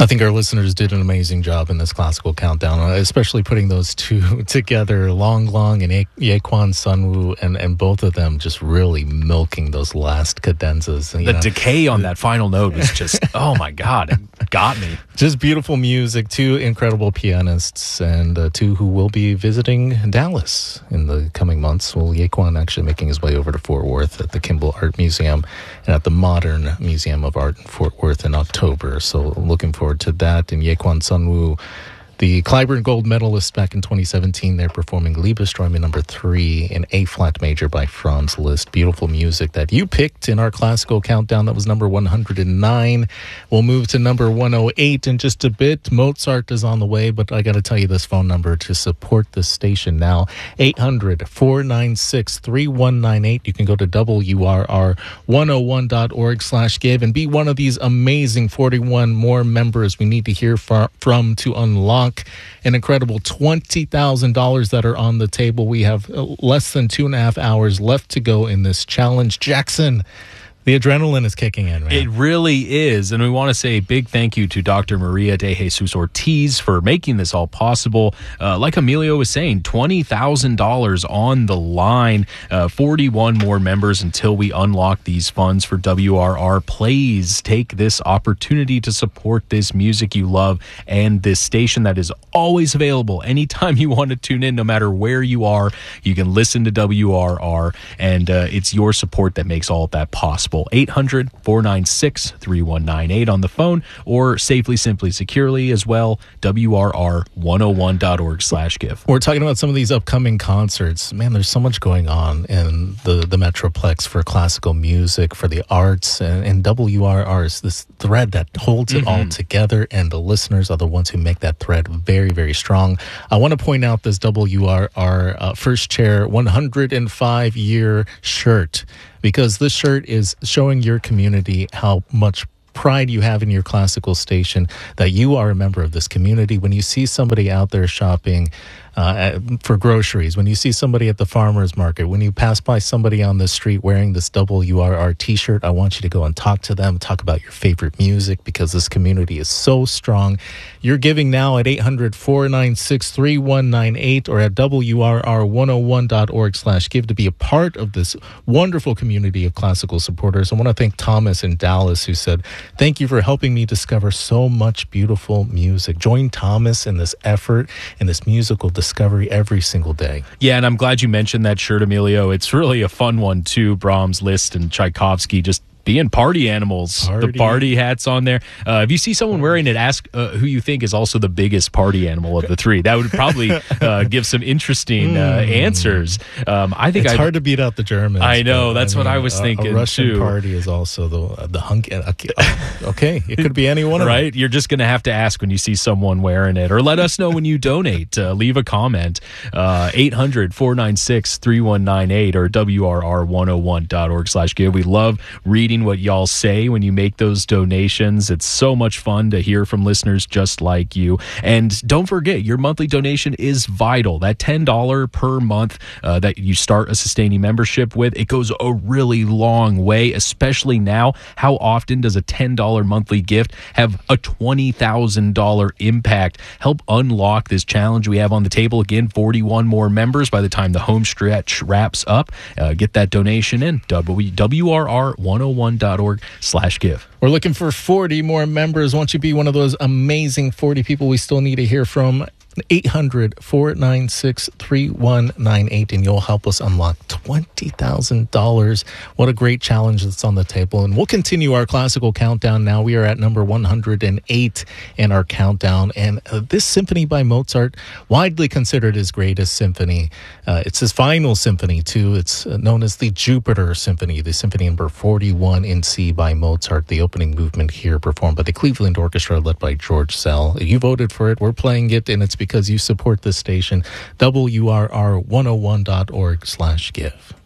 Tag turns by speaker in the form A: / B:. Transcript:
A: I think our listeners did an amazing job in this classical countdown, especially putting those two together, Long Long and Yaquan Sunwoo, and both of them just really milking those last cadenzas.
B: The decay on that final note was just, oh my God, it got me.
A: Just beautiful music, two incredible pianists, and two who will be visiting Dallas in the coming months. Well, Yaquan actually making his way over to Fort Worth at the Kimball Art Museum and at the Modern Museum of Art in Fort Worth in October. So looking forward to that. And Yaquan Sunwoo, the Clyburn Gold medalist back in 2017, they're performing Liebesträume number 3 in A-flat major by Franz Liszt. Beautiful music that you picked in our classical countdown. That was number 109. We'll move to number 108 in just a bit. Mozart is on the way, but I got to tell you this phone number to support this station now, 800-496-3198. You can go to WRR101.org/give and be one of these amazing 41 more members we need to hear from to unlock an incredible $20,000 that are on the table. We have less than 2.5 hours left to go in this challenge. Jackson, the adrenaline is kicking in, man.
B: It really is. And we want to say a big thank you to Dr. Maria de Jesus Ortiz for making this all possible. Like Emilio was saying, $20,000 on the line, 41 more members until we unlock these funds for WRR. Please take this opportunity to support this music you love and this station that is always available. Anytime you want to tune in, no matter where you are, you can listen to WRR, and it's your support that makes all of that possible. 800-496-3198 on the phone, or safely, simply, securely as well, WRR101.org/give.
A: We're talking about some of these upcoming concerts. Man, there's so much going on in the Metroplex for classical music, for the arts, and WRR is this thread that holds it all together, and the listeners are the ones who make that thread very, very strong. I want to point out this WRR First Chair 105-year shirt, because this shirt is showing your community how much pride you have in your classical station, that you are a member of this community. When you see somebody out there shopping for groceries, when you see somebody at the farmer's market, when you pass by somebody on the street wearing this WRR t-shirt, I want you to go and talk to them, talk about your favorite music, because this community is so strong. You're giving now at 800-496-3198 or at WRR101.org/give to be a part of this wonderful community of classical supporters. I want to thank Thomas in Dallas, who said, "Thank you for helping me discover so much beautiful music." Join Thomas in this effort and this musical discovery every single day.
B: Yeah, and I'm glad you mentioned that shirt, Emilio. It's really a fun one too. Brahms, Liszt, and Tchaikovsky just being party animals. The party hats on there. If you see someone wearing it, ask who you think is also the biggest party animal of the three. That would probably give some interesting answers. I think
A: it's hard to beat out the Germans.
B: I know. That's what I was thinking.
A: A Russian
B: too.
A: party is also the hunk. Okay, it could be any one of them.
B: Right? You're just going to have to ask when you see someone wearing it, or let us know when you donate. Leave a comment. 800-496-3198 or WRR101.org/give. We love reading what y'all say when you make those donations. It's so much fun to hear from listeners just like you. And don't forget, your monthly donation is vital. That $10 per month that you start a sustaining membership with, it goes a really long way, especially now. How often does a $10 monthly gift have a $20,000 impact? Help unlock this challenge we have on the table. Again, 41 more members by the time the home stretch wraps up. Get that donation in. WRR101.org/give.
A: We're looking for 40 more members. Won't you be one of those amazing 40 people we still need to hear from? 800-496-3198, and you'll help us unlock $20,000. What a great challenge that's on the table. And we'll continue our classical countdown now. We are at number 108 in our countdown. And this symphony by Mozart, widely considered his greatest symphony. It's his final symphony, too. It's known as the Jupiter Symphony, the symphony number 41 in C by Mozart. The opening movement here performed by the Cleveland Orchestra led by George Szell. You voted for it. We're playing it, and it's because you support this station. WRR101.org/give.